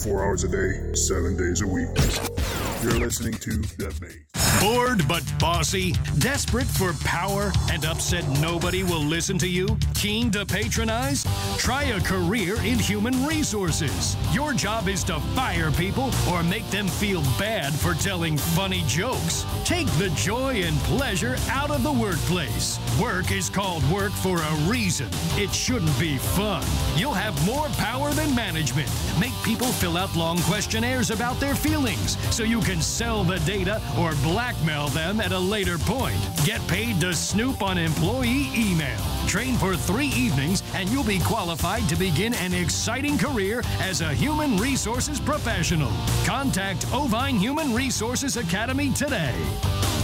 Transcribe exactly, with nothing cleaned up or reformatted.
twenty-four hours a day, seven days a week. You're listening to The Base. Bored but bossy? Desperate for power and upset nobody will listen to you? Keen to patronize? Try a career in human resources. Your job is to fire people or make them feel bad for telling funny jokes. Take the joy and pleasure out of the workplace. Work is called work for a reason. It shouldn't be fun. You'll have more power than management. Make people fill out long questionnaires about their feelings so you can sell the data or blackmail them at a later point. Get paid to snoop on employee email. Train for three evenings and you'll be qualified to begin an exciting career as a human resources professional. Contact Ovine Human Resources Academy today.